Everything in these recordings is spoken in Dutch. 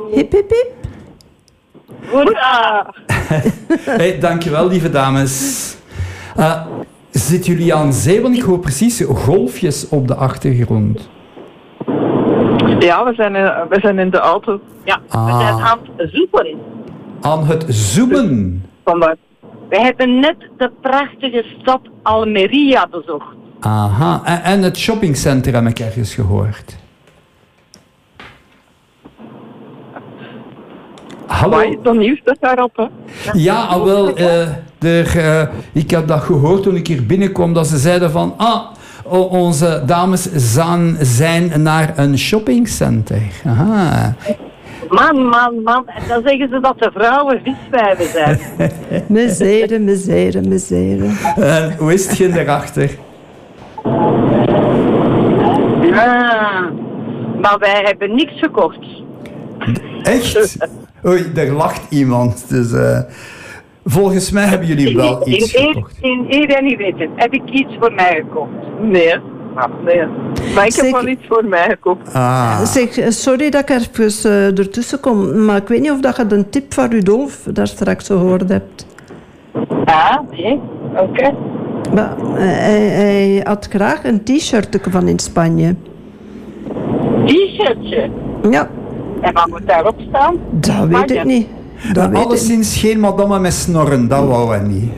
Hip, hip, hip. Hoera! Hey, dankjewel, lieve dames. Zitten jullie aan zee? Want ik hoor precies golfjes op de achtergrond. Ja, we zijn in de auto. Ja, we zijn aan het zoeken. Aan het zoomen? We hebben net de prachtige stad Almeria bezocht. Aha, en het shoppingcenter heb ik ergens gehoord. Hallo? Maar dan nieuws dat daarop, hè? Ja, wel, ik heb dat gehoord toen ik hier binnenkwam, dat ze zeiden van, onze dames zijn naar een shoppingcenter. Aha. Man. En dan zeggen ze dat de vrouwen viswijven zijn. Misère. En hoe is het erachter? Ja, maar wij hebben niks gekocht. Echt? Oei, daar lacht iemand. Dus volgens mij hebben jullie wel iets gekocht. In eer en niet weten, heb ik iets voor mij gekocht? Nee. Maar ik heb wel iets voor mij gekocht. Zeg, sorry dat ik even ertussen kom, maar ik weet niet of dat je een tip van Rudolf daar straks gehoord hebt. Nee. Oké. Maar hij had graag een t-shirt van in Spanje. T-shirtje? Ja. En wat moet daarop staan? Dat weet ik niet. Alleszins geen madame met snorren, dat wou hij niet.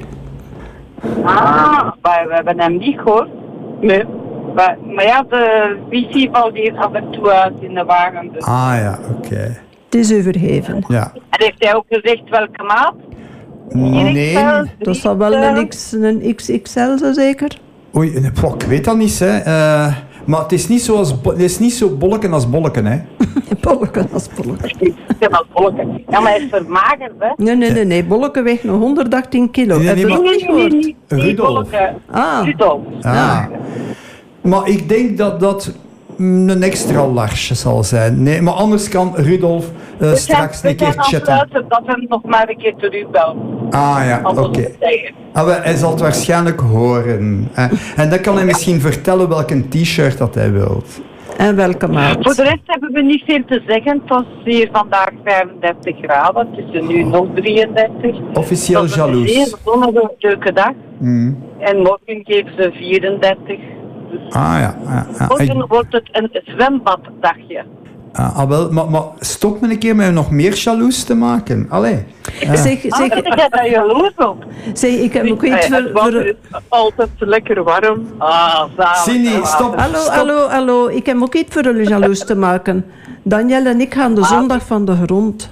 Maar we hebben hem niet gehoord. Nee. Maar ja, de wifi valt hier af en toe uit in de wagen. Dus. Ja, oké. Het is u vergeven. Ja. En heeft hij ook gezegd welke maat? Nee. Dat zal wel een XXL zo zeker? Oei, ik weet dat niet, hè. Maar het is niet zo bolleken als bolleken, hè. Bolleken als bolleken. Ja, maar bolleken. Ja, maar hij is vermagerd, hè. Nee. Bolleken weegt nog 118 kilo. Nee, Heb je dat niet gehoord? Rudolf. Rudolf. Maar ik denk dat dat een extra large zal zijn. Nee, maar anders kan Rudolf straks een keer chatten. Dat hem nog maar een keer terugbelt. Ja, oké. Hij zal het waarschijnlijk horen. En dan kan hij misschien vertellen welke t-shirt dat hij wilt. En welke maat? Voor de rest hebben we niet veel te zeggen. Het was hier vandaag 35 graden. Het is nu nog 33. Officieel jaloers. Het is een zonnige, leuke dag. En morgen geven ze 34. Dus morgen wordt het een zwembaddagje. Wel, maar stop me een keer met nog meer jaloers te maken. Allee. Zeg, ik heb daar jaloers op. Zeg, ik heb ook iets voor... Altijd lekker warm. Cindy, stop. Hallo. Ik heb ook iets voor jullie jaloers te maken. Daniel en ik gaan de zondag van de grond.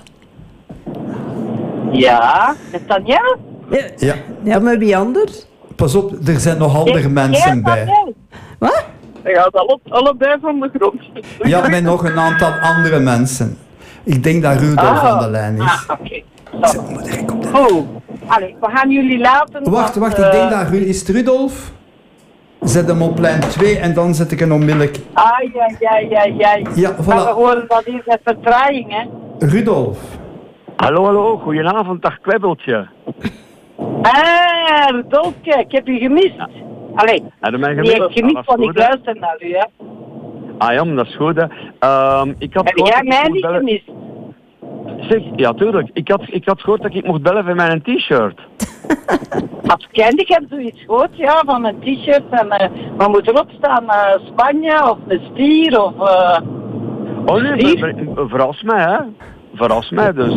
Ja, met Daniel? Ja, maar wie anders? Pas op, er zijn nog andere mensen bij. Wat? Je gaat allebei van de grond. Ja, met nog een aantal andere mensen. Ik denk dat Rudolf aan de lijn is. Oké. Allee, we gaan jullie laten... Wacht, ik denk dat is het Rudolf? Zet hem op lijn 2 en dan zet ik hem onmiddellijk... Ja, voilà. Maar we horen dat hier met vertraging, hè. Rudolf. Hallo, goedenavond, dag Kwebbeltje. Rudolfje, ik heb u gemist. Allee, je hebt gemist, want ik luister naar u, hè. Ja, maar dat is goed, hè. Heb jij mij niet gemist? Zeg, ja, tuurlijk. Ik had gehoord dat ik mocht bellen voor mijn t-shirt. Ik heb zoiets gehoord, ja, van een t-shirt. En wat moet erop staan? Spanje of een stier of... verras mij, hè. Verras mij, dus...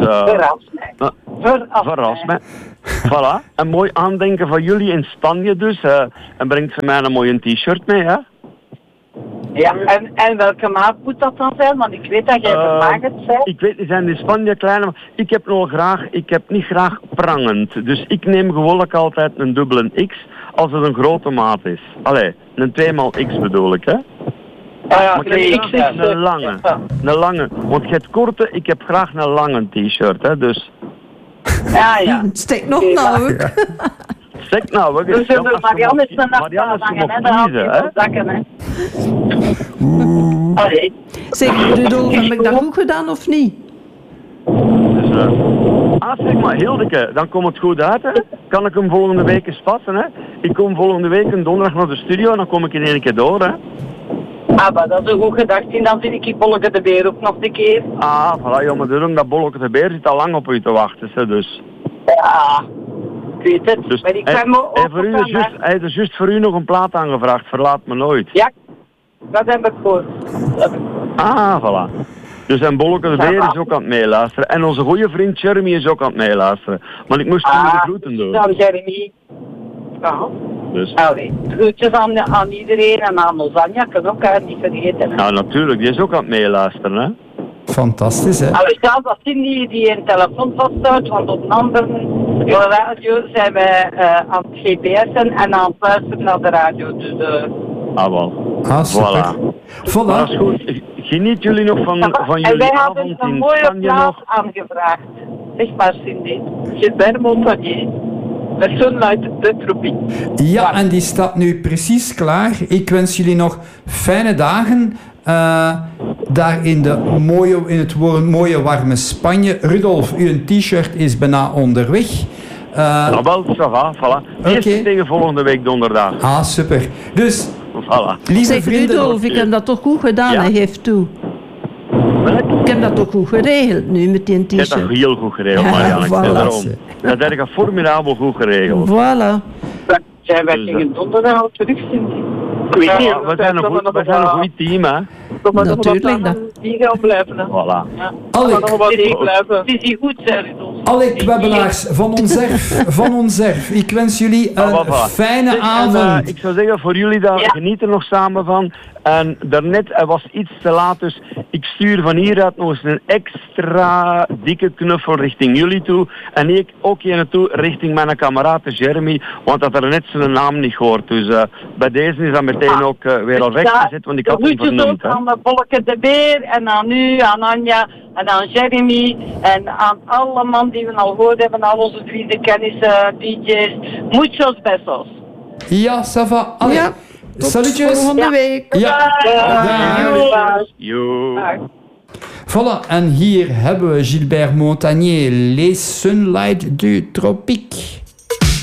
Verras mij. Voilà. Een mooi aandenken van jullie in Spanje dus. En brengt voor mij een mooie t-shirt mee, hè. Ja, en welke maat moet dat dan zijn? Want ik weet dat jij vermagerd bent. Ik weet, die zijn in Spanje kleine, maar ik heb niet graag prangend. Dus ik neem gewoonlijk altijd een dubbele X als het een grote maat is. Allee, een 2x bedoel ik, hè. Maar ik heb graag een lange. Want je hebt korte, ik heb graag een lange t-shirt, hè, dus... Ja. Steek nog nou. Stek nou, dus Marianne is een nacht en dan had je zakken, hè. Allee. Zeg, Rudolf, heb ik dat goed gedaan of niet? Dus, zeg maar, Hildeke, dan komt het goed uit, hè. Kan ik hem volgende week eens passen, hè. Ik kom volgende week een donderdag naar de studio en dan kom ik in één keer door, hè. Ah, maar dat is een goed gedacht. En dan zie ik Bolleke de Beer ook nog een keer. Ah, voilà, ja, maar daarom dat Bolleke de Beer zit al lang op u te wachten, hè, dus. Ja, ik weet het. Dus maar ik kan me hij heeft juist voor u nog een plaat aangevraagd, verlaat me nooit. Ja, dat heb ik gehoord. Ah, voilà. Dus en Bolleke de Beer is ook aan het meeluisteren. En onze goede vriend Jeremy is ook aan het meeluisteren. Maar ik moest jullie de groeten doen. Nou, Jeremy. Ja. Dus. Allee, groetjes aan iedereen en aan Ozanja, kan ook niet vergeten. Hè. Ja, natuurlijk. Die is ook aan het meeluisteren, hè. Fantastisch, hè? Allee, zelfs als Cindy die een telefoon vasthoudt, want op een andere radio zijn wij aan het GPS'en en aan het luisteren naar de radio. Dus, ah, wel. Ah, super. Voilà. Maar dat is goed. Geniet jullie nog van en jullie wij avond hebben een in mooie Spanje plaat nog? aangevraagd. Zeg maar, Cindy. Gilbert Montagnier. Met Sunlight de Tropiek. Ja, en die staat nu precies klaar. Ik wens jullie nog fijne dagen. Daar in het mooie warme Spanje. Rudolf, uw t-shirt is bijna onderweg. Nou wel, ça va, voilà. Eerst tegen volgende week donderdag. Ah, super. Dus, voilà. lieve zeg, vrienden... Rudolf, ik heb dat toch goed gedaan, Ja. hè, geef toe. Ik heb dat toch goed geregeld nu met die Je hebt dat t-shirt. heel goed geregeld, Marianne. Ik Voilà. zeg daarom. Dat heb ik formidabel goed geregeld. Voilà. Wij gingen donderdag al terug, Cindy. Ik weet niet, Ja, we zijn een goed team, hè. Natuurlijk, dat. Die gaan blijven. Hè. Voilà. Ja. Allee, Het is niet goed, zeg Rudolf. alle webbelaars van ons erf. Ik wens jullie een fijne Zeg, avond. ik zou zeggen, voor jullie daar geniet er nog samen van. En daarnet, hij was iets te laat, dus ik stuur van hieruit nog eens een extra dikke knuffel richting jullie toe. En ik ook hier naartoe richting mijn kameraad Jeremy, want dat er net zijn naam niet hoort. Dus bij deze is dat meteen ook weer al weggezet, want ik had hem vernoemd. Aan de Bolleke de Beer en aan u, aan Anja en aan Jeremy en aan alle man die we al gehoord hebben, al onze vrienden, kennissen, DJ's. Muchos besos. Ja, ça va. Allee. Ja. Salutjes. Volgende week. Ja. Dag. Yo. Voilà, en hier hebben we Gilbert Montagnier, Les Sunlight du Tropique.